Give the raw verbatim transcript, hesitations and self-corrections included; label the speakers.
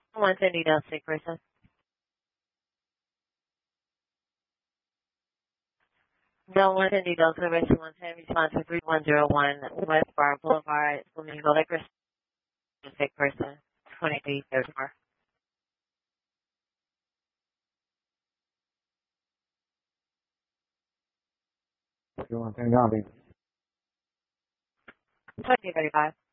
Speaker 1: One send details, sick person. No one send details, service one ten, response to three one zero one West Bar Boulevard, Flamingo Liquor, sick person, twenty-three thirty-four.
Speaker 2: You want to hang on,
Speaker 1: twenty thirty-five.